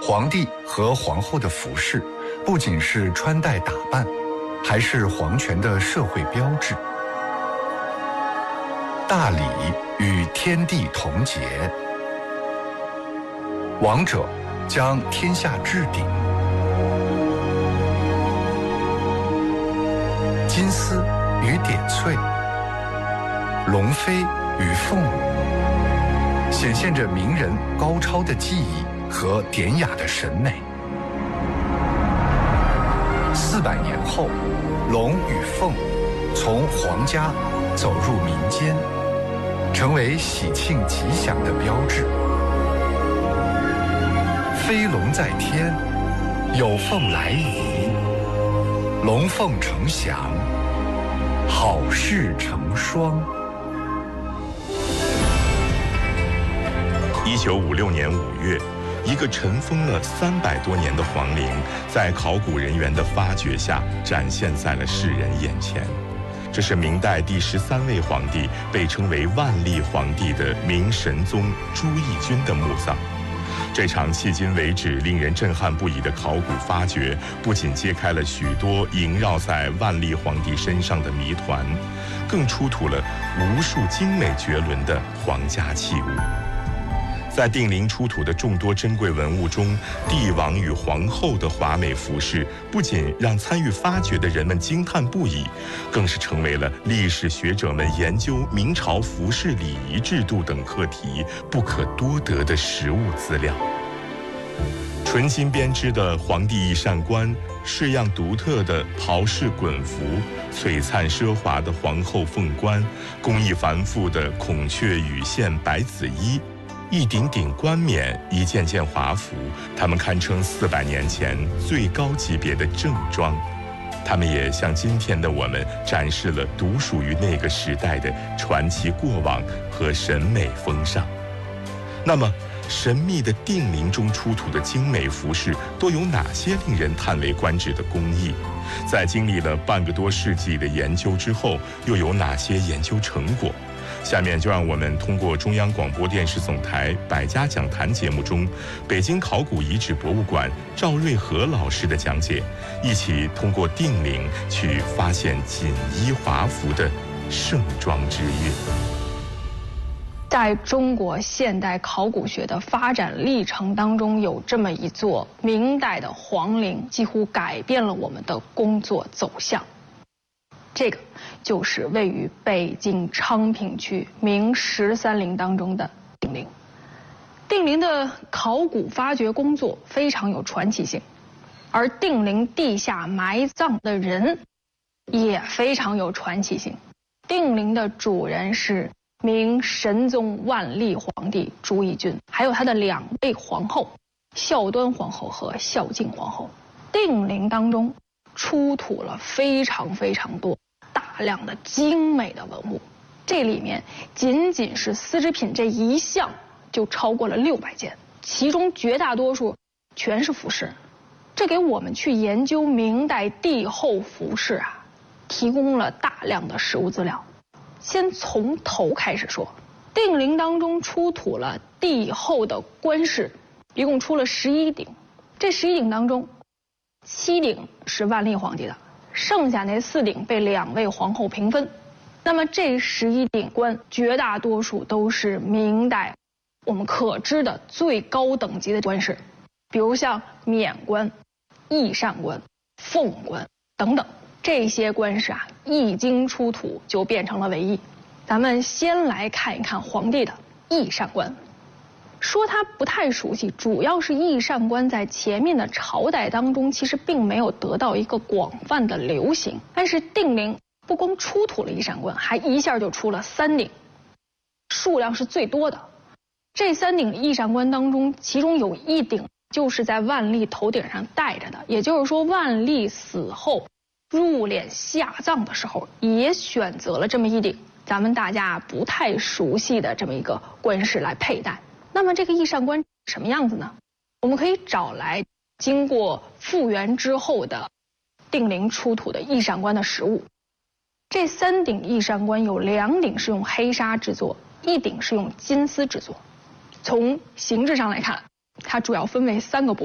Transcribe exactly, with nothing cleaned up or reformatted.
皇帝和皇后的服饰不仅是穿戴打扮，还是皇权的社会标志。大礼与天地同节，王者将天下置顶。金丝与点翠，龙飞与凤舞，显现着名人高超的技艺和典雅的审美。四百年后，龙与凤从皇家走入民间，成为喜庆吉祥的标志。飞龙在天，有凤来仪，龙凤呈祥，好事成双。 一九五六年五月，一个尘封了三百多年的皇陵，在考古人员的发掘下，展现在了世人眼前。这是明代第十三位皇帝，被称为万历皇帝的明神宗朱翊钧的墓葬。这场迄今为止令人震撼不已的考古发掘，不仅揭开了许多萦绕在万历皇帝身上的谜团，更出土了无数精美绝伦的皇家器物。在定陵出土的众多珍贵文物中，帝王与皇后的华美服饰不仅让参与发掘的人们惊叹不已，更是成为了历史学者们研究明朝服饰礼仪制度等课题不可多得的实物资料。纯金编织的皇帝翼扇冠，式样独特的袍式衮服，璀璨奢华的皇后凤冠，工艺繁复的孔雀羽线白紫衣，一顶顶冠冕，一件件华服，他们堪称四百年前最高级别的正装。他们也向今天的我们展示了独属于那个时代的传奇过往和审美风尚。那么，神秘的定陵中出土的精美服饰都有哪些令人叹为观止的工艺？在经历了半个多世纪的研究之后，又有哪些研究成果？下面就让我们通过中央广播电视总台百家讲坛节目中北京考古遗址博物馆赵瑞和老师的讲解，一起通过定陵去发现锦衣华服的盛装之韵。 在中国现代考古学的发展历程当中，有这么一座明代的皇陵，几乎改变了我们的工作走向。这个就是位于北京昌平区明十三陵当中的定陵。定陵的考古发掘工作非常有传奇性，而定陵地下埋葬的人也非常有传奇性。定陵的主人是明神宗万历皇帝朱翊钧，还有他的两位皇后，孝端皇后和孝敬皇后。定陵当中出土了非常非常多大量的精美的文物，这里面仅仅是丝织品这一项就超过了六百件，其中绝大多数全是服饰。这给我们去研究明代帝后服饰啊，提供了大量的实物资料。先从头开始说，定陵当中出土了帝后的冠饰，一共出了十一顶。这十一顶当中，七顶是万历皇帝的，剩下那四顶被两位皇后平分。那么这十一顶冠，绝大多数都是明代我们可知的最高等级的冠饰，比如像冕冠、翼扇冠、凤冠等等。这些冠饰啊，一经出土就变成了唯一。咱们先来看一看皇帝的翼扇冠。说它不太熟悉，主要是翼扇冠在前面的朝代当中其实并没有得到一个广泛的流行。但是定陵不光出土了翼扇冠，还一下就出了三顶，数量是最多的。这三顶翼扇冠当中，其中有一顶就是在万历头顶上戴着的，也就是说万历死后入殓下葬的时候也选择了这么一顶咱们大家不太熟悉的这么一个冠饰来佩戴。那么这个翼扇冠什么样子呢？我们可以找来经过复原之后的定陵出土的翼扇冠的实物。这三顶翼扇冠有两顶是用黑纱制作，一顶是用金丝制作。从形制上来看，它主要分为三个部分。